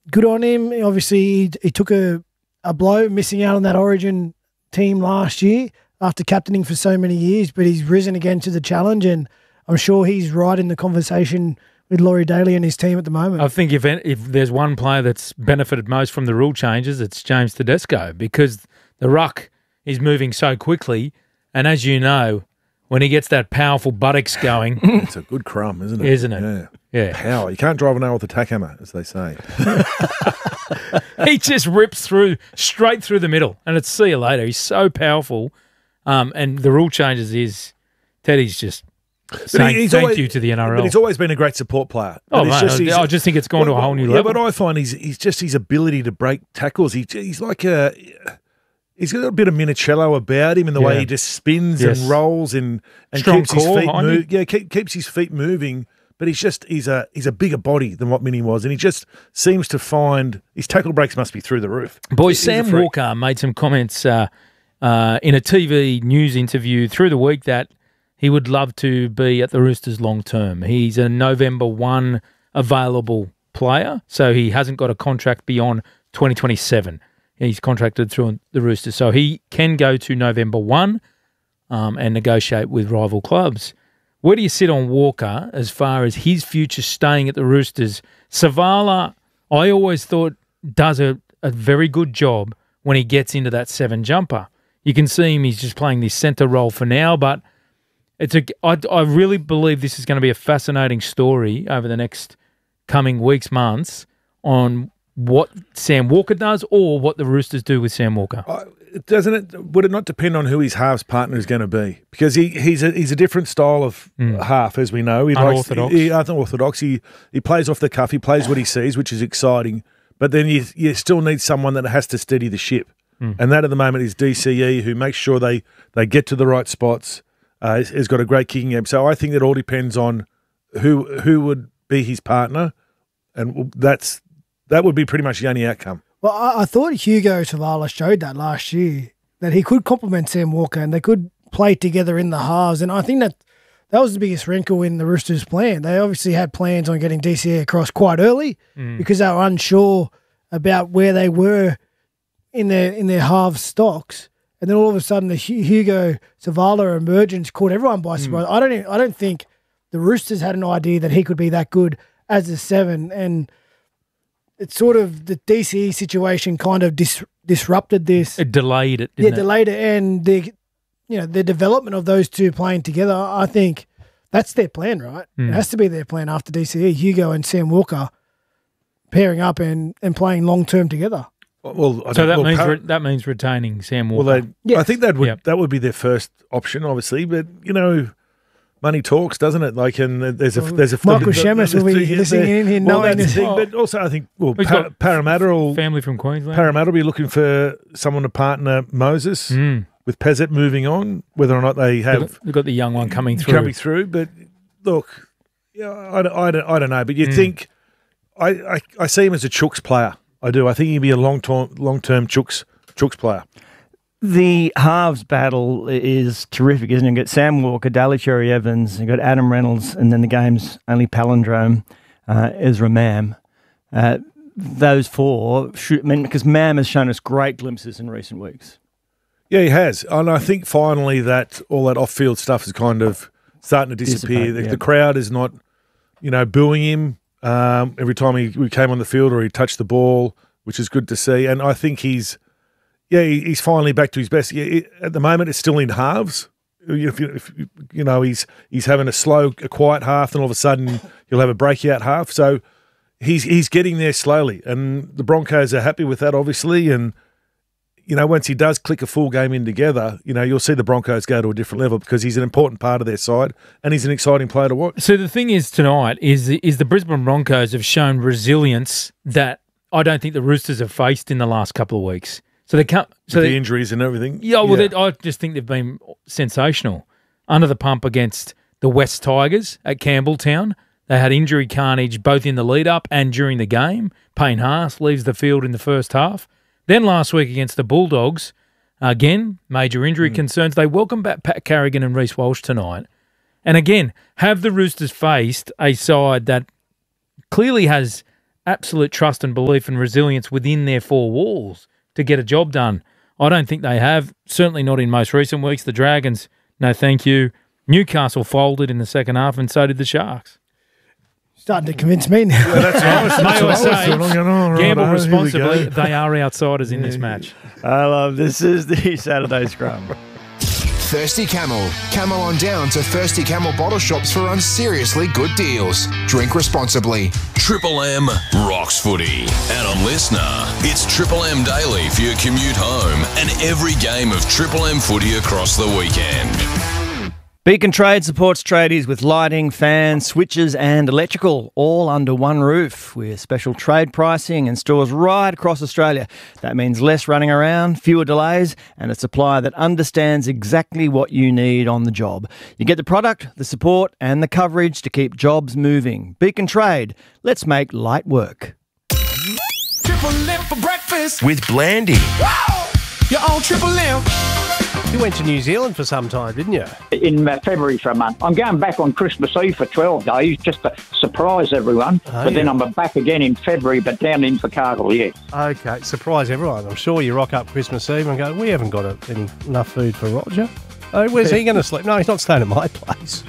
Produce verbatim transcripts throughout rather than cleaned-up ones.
good on him. Obviously, he, he took a, a blow missing out on that Origin team last year after captaining for so many years, but he's risen again to the challenge, and I'm sure he's right in the conversation with Laurie Daly and his team at the moment. I think if if there's one player that's benefited most from the rule changes, it's James Tedesco, because the ruck is moving so quickly, and as you know, when he gets that powerful buttocks going... It's a good crumb, isn't it? Isn't it? Yeah. Yeah. Power. You can't drive a nail with a tack hammer, as they say. He just rips through, straight through the middle, and it's see you later. He's so powerful. Um, and the rule changes is Teddy's just saying he's thank always, you to the N R L. But he's always been a great support player. Oh, it's mate, just, I, I just think it's gone well, to a whole new yeah, level. but I find he's he's just his ability to break tackles. He, he's like a... He's got a bit of Minicello about him in the Yeah. way he just spins Yes. and rolls and, and Strong keeps his core feet behind move. him. Yeah, keep, keeps his feet moving. But he's just he's a he's a bigger body than what Mini was, and he just seems to find his tackle breaks must be through the roof. Boys, He's a Sam freak. Walker made some comments uh, uh, in a T V news interview through the week that he would love to be at the Roosters long term. He's a November first available player, so he hasn't got a contract beyond twenty twenty-seven. He's contracted through the Roosters, so he can go to November first um, and negotiate with rival clubs. Where do you sit on Walker as far as his future staying at the Roosters? Savala, I always thought, does a, a very good job when he gets into that seven jumper. You can see him, he's just playing this centre role for now, but it's a, I, I really believe this is going to be a fascinating story over the next coming weeks, months, on what Sam Walker does or what the Roosters do with Sam Walker. Uh, doesn't it? Would it not depend on who his halves partner is going to be? Because he, he's a he's a different style of Mm. half, as we know. He Unorthodox. Likes, he, unorthodox. He he plays off the cuff. He plays what he sees, which is exciting. But then you you still need someone that has to steady the ship, Mm. and that at the moment is D C E, who makes sure they they get to the right spots. Uh, has, has got a great kicking game. So I think it all depends on who who would be his partner, and that's that would be pretty much the only outcome. Well, I, I thought Hugo Savala showed that last year, that he could complement Sam Walker and they could play together in the halves. And I think that that was the biggest wrinkle in the Roosters' plan. They obviously had plans on getting D C A across quite early Mm. because they were unsure about where they were in their in their half stocks. And then all of a sudden, the Hu- Hugo Savala emergence caught everyone by surprise. I don't. even- I don't think the Roosters had an idea that he could be that good as a seven. And it's sort of the D C E situation kind of dis- disrupted this. It delayed it, Yeah, didn't it? delayed it, and the you know the development of those two playing together. I think that's their plan, right? Mm. It has to be their plan after D C E. Hugo and Sam Walker pairing up and, and playing long term together. Well, I So don't- that well, means par- re- that means retaining Sam well, Walker. they, Yes. I think that would Yep. that would be their first option, obviously. But you know, money talks, doesn't it? Like, and there's a there's a Michael Shemus will be yeah, listening in here well, knowing that's the this. thing. But also, I think well, He's Par- got Parramatta will Family from Queensland. Parramatta will be looking for someone to partner Moses Mm. with Pezet moving on. Whether or not they They've have got, they've got the young one coming through. coming through, but look, yeah, I, don't- I, don't, I don't know. But you Mm. think I, I I see him as a Chooks player. I do. I think he'd be a long term long term Chooks Chooks player. The halves battle is terrific, isn't it? You've got Sam Walker, Daly Cherry Evans, you've got Adam Reynolds, and then the game's only palindrome, uh, Ezra Mam. Uh, those four, should, I mean, because Mam has shown us great glimpses in recent weeks. Yeah, he has, and I think finally that all that off field stuff is kind of starting to disappear. Dissipate, the, yeah. the crowd is not, you know, booing him um, every time he, he came on the field or he touched the ball, which is good to see. And I think he's. Yeah, he- he's finally back to his best. Yeah, it, at the moment, it's still in halves. If, you- if, you know, he's he's having a slow, a quiet half, and all of a sudden he'll have a breakout half. So he's he's getting there slowly, and the Broncos are happy with that, obviously. And you know, once he does click a full game in together, you know, you'll see the Broncos go to a different level because he's an important part of their side, and he's an exciting player to watch. So the thing is tonight is is the Brisbane Broncos have shown resilience that I don't think the Roosters have faced in the last couple of weeks. So they can't. So With they, the injuries and everything. yeah, well, they- I just think they've been sensational. Under the pump against the West Tigers at Campbelltown, they had injury carnage both in the lead up and during the game. Payne Haas leaves the field in the first half. Then last week against the Bulldogs, again major injury concerns. They welcome back Pat Carrigan and Reece Walsh tonight. And again, have the Roosters faced a side that clearly has absolute trust and belief and resilience within their four walls to get a job done. I don't think they have, certainly not in most recent weeks. The Dragons, no thank you. Newcastle folded in the second half, and so did the Sharks. Starting to convince me now. Well, that's what I was, May I that's say, what I was doing. I'm going, oh, right, gamble oh, here we responsibly. go. They are outsiders in this match. I love this. Is the Saturday Scrum. Thirsty Camel. Camel on down to Thirsty Camel bottle shops for on seriously good deals. Drink responsibly. Triple M rocks footy. And on Listener, it's Triple M Daily for your commute home and every game of Triple M footy across the weekend. Beacon Trade supports tradies with lighting, fans, switches and electrical, all under one roof with special trade pricing and stores right across Australia. That means less running around, fewer delays and a supplier that understands exactly what you need on the job. You get the product, the support and the coverage to keep jobs moving. Beacon Trade, let's make light work. Triple M for breakfast. With Blandy. Wow! You're on Triple M. You went to New Zealand for some time, didn't you? In uh, February for a month. I'm going back on Christmas Eve for twelve days just to surprise everyone. Oh, but yeah. then I'm back again in February, but down in Invercargill, yeah. Okay, surprise everyone. I'm sure you rock up Christmas Eve and go, we haven't got a, any enough food for Roger. Oh, where's he going to sleep? No, he's not staying at my place.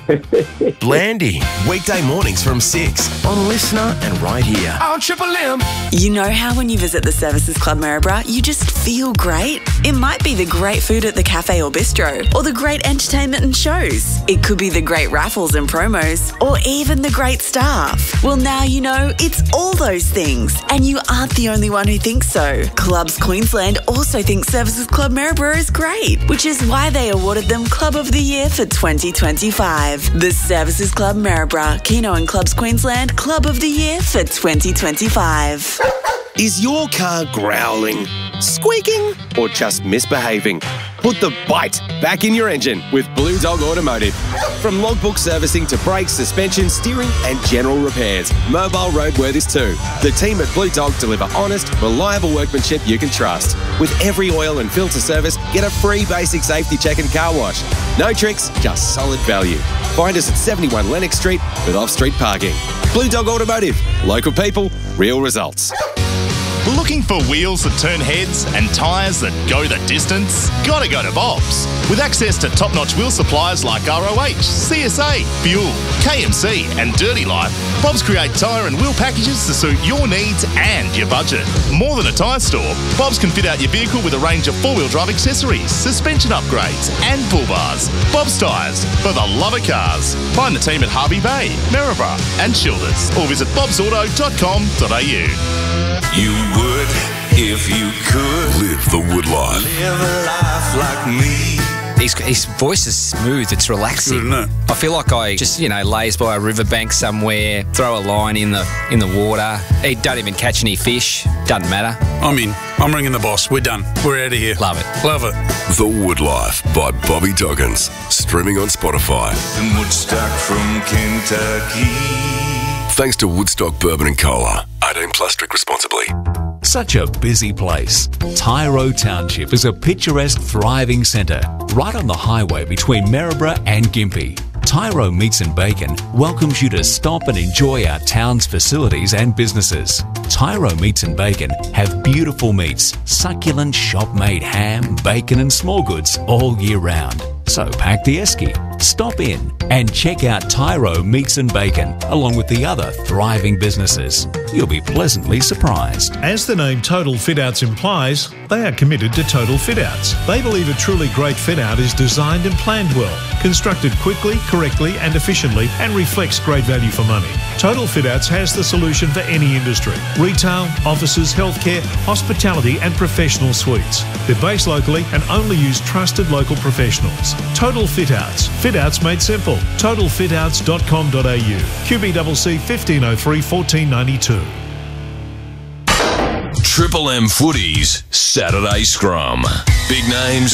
Blandy. Weekday mornings from six on Listener and right here. On Triple M. You know how when you visit the Services Club Maryborough, you just feel great? It might be the great food at the cafe or bistro, or the great entertainment and shows. It could be the great raffles and promos, or even the great staff. Well, now you know it's all those things, and you aren't the only one who thinks so. Clubs Queensland also think Services Club Maryborough is great, which is why they awarded them Club of the Year for twenty twenty-five. The Services Club Maryborough, Keno and Clubs Queensland Club of the Year for twenty twenty-five. Is your car growling, squeaking, or just misbehaving? Put the bite back in your engine with Blue Dog Automotive. From logbook servicing to brakes, suspension, steering and general repairs, mobile roadworthies too. The team at Blue Dog deliver honest, reliable workmanship you can trust. With every oil and filter service, get a free basic safety check and car wash. No tricks, just solid value. Find us at seventy-one Lennox Street with off-street parking. Blue Dog Automotive. Local people, real results. Looking for wheels that turn heads and tyres that go the distance? Gotta go to Bob's. With access to top-notch wheel suppliers like R O H, C S A, Fuel, K M C and Dirty Life, Bob's create tyre and wheel packages to suit your needs and your budget. More than a tyre store, Bob's can fit out your vehicle with a range of four-wheel drive accessories, suspension upgrades and pull bars. Bob's Tyres, for the love of cars. Find the team at Harvey Bay, Maryborough and Childers or visit bobs auto dot com dot a u. You would if you could Live the wood life. live a life like me. His, his voice is smooth, it's relaxing. Good, isn't it? I feel like I just, you know, lays by a riverbank somewhere, throw a line in the in the water. He don't even catch any fish, doesn't matter. I'm in. I'm ringing the boss. We're done. We're out of here. Love it. Love it. The Wood Life by Bobby Doggins. Streaming on Spotify. And Woodstock from Kentucky. Thanks to Woodstock Bourbon and Cola. eighteen plus, drink responsibly. Such a busy place. Tyro Township is a picturesque, thriving centre right on the highway between Maryborough and Gympie. Tyro Meats and Bacon welcomes you to stop and enjoy our town's facilities and businesses. Tyro Meats and Bacon have beautiful meats, succulent shop-made ham, bacon and small goods all year round. So pack the esky, stop in and check out Tyro Meats and Bacon along with the other thriving businesses. You'll be pleasantly surprised. As the name Total Fit Outs implies, they are committed to total fit outs. They believe a truly great fit out is designed and planned well, constructed quickly, correctly and efficiently and reflects great value for money. Total Fit Outs has the solution for any industry: retail, offices, healthcare, hospitality and professional suites. They're based locally and only use trusted local professionals. Total Fit Outs. Fit Outs made simple. total fit outs dot com dot a u. Q B C C fifteen oh three fourteen ninety-two. Triple M Footy's Saturday Scrum. Big names,